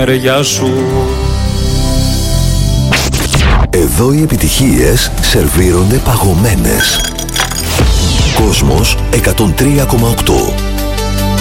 μεριά σου. Εδώ οι επιτυχίες σερβίρονται παγωμένες. Κόσμος 103,8.